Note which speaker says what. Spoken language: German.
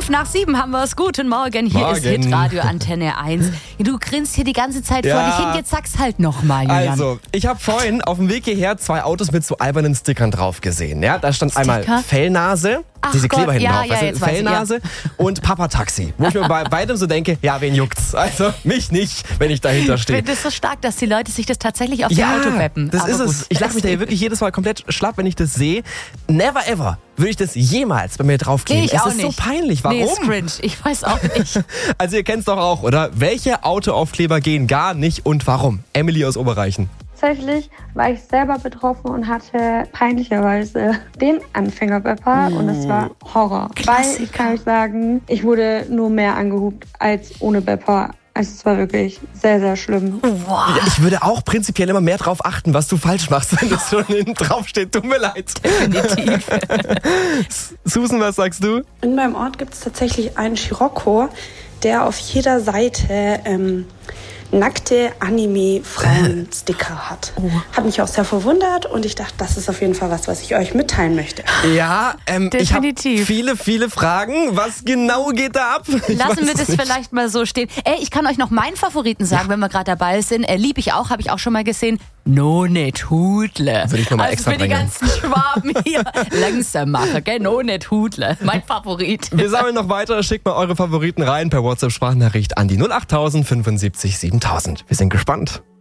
Speaker 1: 5:05 haben wir es. Guten Morgen, hier ist Hitradio Antenne 1. Du grinst hier die ganze Zeit vor dich hin, jetzt sag's halt nochmal, Julian.
Speaker 2: Also, ich habe vorhin auf dem Weg hierher 2 Autos mit so albernen Stickern drauf gesehen. Ja, da stand einmal Fellnase, diese Kleber hinten drauf, Fellnase und Papa-Taxi. Wo ich mir bei beidem so denke, ja, wen juckt's? Also, mich nicht, wenn ich dahinter stehe.
Speaker 1: Ich finde das so stark, dass die Leute sich das tatsächlich auf ihr Auto beppen.
Speaker 2: Das ist es. Ich lache mich da hier wirklich jedes Mal komplett schlapp, wenn ich das sehe. Never ever würde ich das jemals bei mir draufkleben.
Speaker 1: Es ist
Speaker 2: so peinlich. Warum?
Speaker 1: Nee, ist cringe. Ich weiß auch nicht.
Speaker 2: Also ihr kennt's doch auch, oder? Welche Autoaufkleber gehen gar nicht und warum? Emily aus Oberreichen.
Speaker 3: Tatsächlich war ich selber betroffen und hatte peinlicherweise den Anfängerbepper und es war Horror.
Speaker 1: Klassiker.
Speaker 3: Weil, kann ich sagen, ich wurde nur mehr angehupt als ohne Bepper. Also es war wirklich sehr, sehr schlimm.
Speaker 1: Wow.
Speaker 2: Ja, ich würde auch prinzipiell immer mehr drauf achten, was du falsch machst, wenn das schon hinten drauf steht. Tut mir leid.
Speaker 1: Definitiv.
Speaker 2: Susan, was sagst du?
Speaker 4: In meinem Ort gibt es tatsächlich einen Scirocco, der auf jeder Seite nackte Anime-Frauen-Sticker hat. Hat mich auch sehr verwundert und ich dachte, das ist auf jeden Fall was ich euch mitteilen möchte.
Speaker 2: Ja, ich habe viele Fragen. Was genau geht da ab?
Speaker 1: Lassen wir das vielleicht mal so stehen. Ich kann euch noch meinen Favoriten sagen, wenn wir gerade dabei sind. Lieb ich auch, habe ich auch schon mal gesehen. No net Hudle.
Speaker 2: Würde ich noch mal
Speaker 1: also
Speaker 2: extra
Speaker 1: für die
Speaker 2: bringen.
Speaker 1: ganzen Schwaben hier langsam machen, gell? No net Hudle. Mein Favorit.
Speaker 2: Wir sammeln noch weiter. Schickt mal eure Favoriten rein per WhatsApp-Sprachnachricht an die 08000 75 7000. Wir sind gespannt.